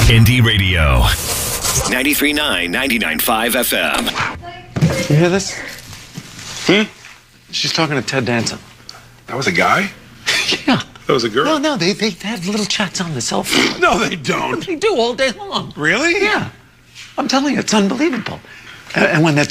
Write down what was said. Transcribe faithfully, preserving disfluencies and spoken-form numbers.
Indie Radio. ninety-three point nine, ninety-nine point five F M. You hear this? Hmm? She's talking to Ted Danson. That was a guy? Yeah. That was a girl? No, no, they, they have little chats on the cell phone. No, they don't. They do all day long. Really? Yeah. I'm telling you, it's unbelievable. And, and when they're